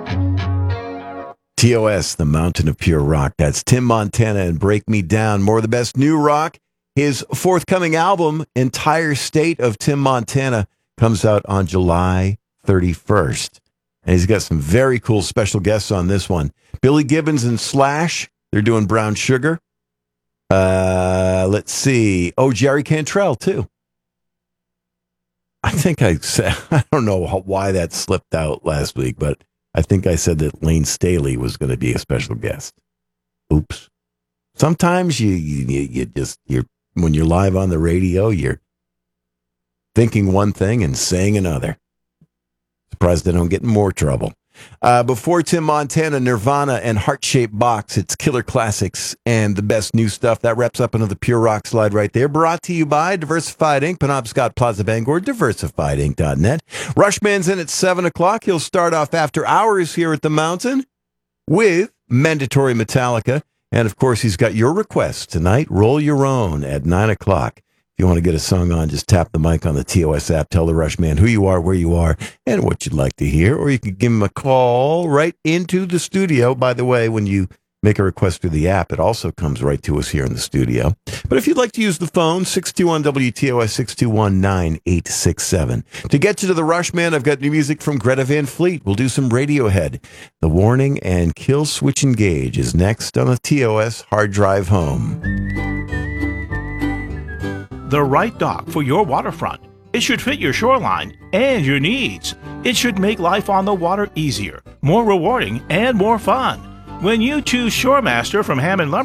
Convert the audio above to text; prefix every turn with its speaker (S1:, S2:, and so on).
S1: TOS, the Mountain of Pure Rock. That's Tim Montana and Break Me Down. More of the best new rock. His forthcoming album, Entire State of Tim Montana, comes out on July 31st. And he's got some very cool special guests on this one. Billy Gibbons and Slash, they're doing Brown Sugar. Let's see. Oh, Jerry Cantrell, too. I think I said, I don't know why that slipped out last week, but I think I said that Lane Staley was going to be a special guest. Oops. Sometimes you when you're live on the radio, you're thinking one thing and saying another. Surprised I don't get in more trouble. Before Tim Montana, Nirvana, and Heart-Shaped Box, it's Killer Classics and the best new stuff. That wraps up another Pure Rock slide right there. Brought to you by Diversified Inc., Penobscot Plaza, Bangor, diversifiedinc.net. Rushman's in at 7 o'clock. He'll start off after hours here at the Mountain with Mandatory Metallica. And, of course, he's got your request tonight. Roll Your Own at 9 o'clock. If you want to get a song on, just tap the mic on the TOS app. Tell the Rushman who you are, where you are, and what you'd like to hear. Or you could give him a call right into the studio. By the way, when you make a request through the app, it also comes right to us here in the studio. But if you'd like to use the phone, 621-WTOS, 621-9867. To get you to the Rushman, I've got new music from Greta Van Fleet. We'll do some Radiohead. The Warning and Kill Switch Engage is next on the TOS Hard Drive Home.
S2: The right dock for your waterfront. It should fit your shoreline and your needs. It should make life on the water easier, more rewarding, and more fun. When you choose Shoremaster from Hammond Lumber